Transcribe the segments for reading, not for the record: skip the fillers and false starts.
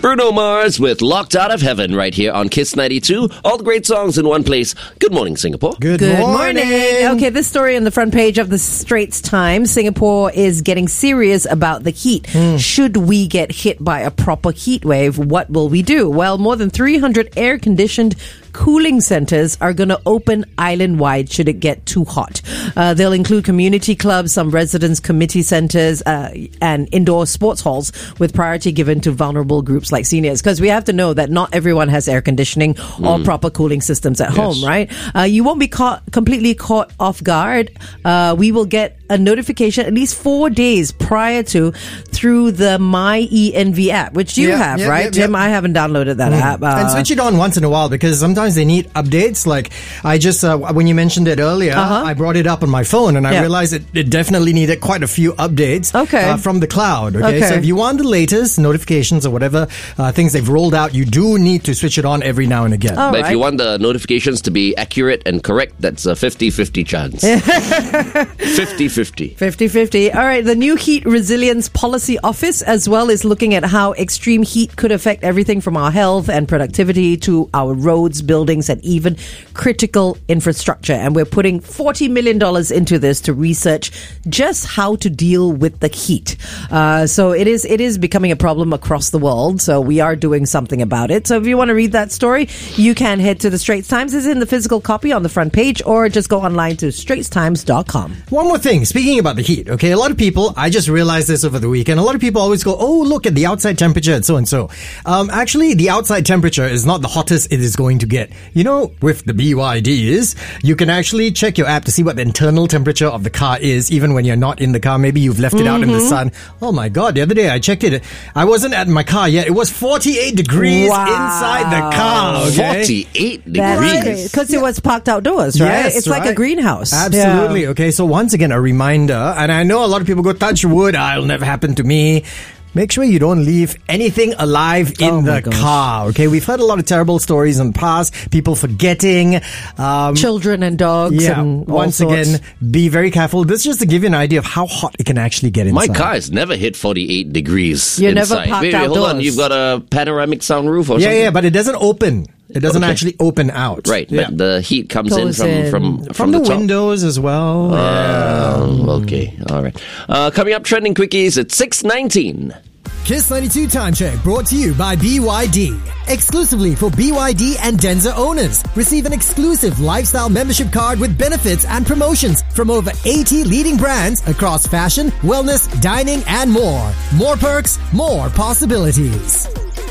Bruno Mars with Locked Out of Heaven right here on Kiss 92. All the great songs in one place. Good morning, Singapore. Good morning. Okay, this story on the front page of the Straits Times. Singapore is getting serious about the heat. Should we get hit by a proper heat wave, what will we do? Well, more than 300 air-conditioned cooling centers are going to open island-wide should it get too hot. They'll include community clubs, some residence committee centers, and indoor sports halls with priority given to vulnerable groups like seniors. Because we have to know that not everyone has air conditioning or proper cooling systems at home, right? You won't be completely caught off guard. We will get a notification at least 4 days prior to through the MyENV app, which you have, right? Tim, I haven't downloaded that app. And switch it on once in a while because sometimes they need updates. Like I just, when you mentioned it earlier, I brought it up on my phone and I realized it definitely needed quite a few updates from the cloud. Okay? So if you want the latest notifications or whatever things they've rolled out, you do need to switch it on every now and again. But if you want the notifications to be accurate and correct, that's a 50-50 chance. 50-50. 50-50. All right. The new Heat Resilience Policy Office as well is looking at how extreme heat could affect everything from our health and productivity to our roads, buildings, and even critical infrastructure. And we're putting $40 million into this to research just how to deal with the heat. So it is becoming a problem across the world. So we are doing something about it. So if you want to read that story, you can head to the Straits Times. It's in the physical copy on the front page, or just go online to straitstimes.com. One more thing. Speaking about the heat, okay, a lot of people, I just realized this over the weekend, a lot of people always go, oh, look at the outside temperature and so and so. Actually, the outside temperature is not the hottest it is going to get. You know, with the BYDs, you can actually check your app to see what the internal temperature of the car is, even when you're not in the car. Maybe you've left it out in the sun. Oh my God, the other day I checked it. I wasn't at my car yet. It was 48 degrees inside the car. Okay? 48 degrees. Because it was parked outdoors, right? Yes, it's like a greenhouse. Absolutely. Yeah. Okay, so once again, a reminder, and I know a lot of people go, touch wood, it'll never happen to me. Make sure you don't leave anything alive in the car, okay? We've heard a lot of terrible stories in the past, people forgetting. Children and dogs and all once sorts. again, be very careful. This is just to give you an idea of how hot it can actually get inside. My car has never hit 48 degrees You're inside. never parked Wait, hold on. outdoors. You've got a panoramic sunroof or something? Yeah, but it doesn't open. It doesn't actually open out. Right, but the heat comes Goes in from the top. windows as well. Okay, all right. Coming up, trending quickies at 6:19. Kiss 92 Time Check brought to you by BYD. Exclusively for BYD and Denza owners. Receive an exclusive lifestyle membership card with benefits and promotions from over 80 leading brands across fashion, wellness, dining, and more. More perks, more possibilities.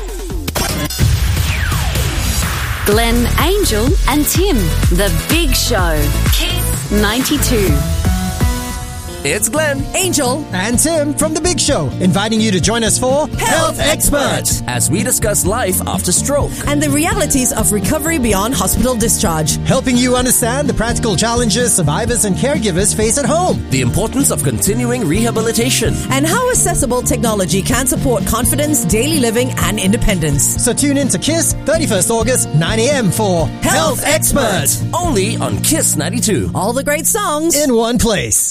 Glenn, Angel, and Tim. The Big Show. Kiss 92. It's Glenn, Angel, and Tim from The Big Show, inviting you to join us for Health Expert, as we discuss life after stroke and the realities of recovery beyond hospital discharge. helping you understand the practical challenges survivors and caregivers face at home. the importance of continuing rehabilitation. And how accessible technology can support confidence, daily living, and independence. So tune in to Kiss 31st August, 9 a.m. for Health Expert Only on Kiss 92. All the great songs. in one place.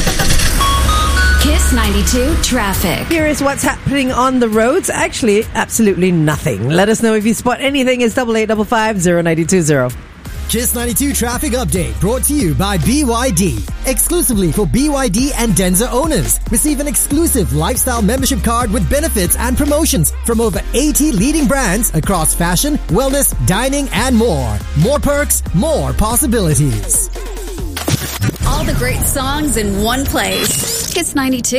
Kiss 92 Traffic. Here is what's happening on the roads. Actually, absolutely nothing. Let us know if you spot anything. It's 8855-0920. Kiss 92 Traffic Update brought to you by BYD. Exclusively for BYD and Denza owners. Receive an exclusive lifestyle membership card with benefits and promotions from over 80 leading brands across fashion, wellness, dining, and more. More perks, more possibilities. All the great songs in one place. Kiss 92.